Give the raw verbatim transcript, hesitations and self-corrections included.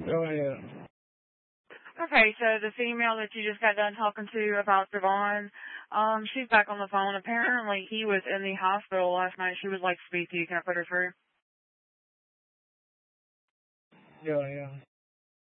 Oh, yeah. Okay, so the female that you just got done talking to about Devon, um, she's back on the phone. Apparently he was in the hospital last night. She would like to speak to you. Can I put her through? Yeah, yeah.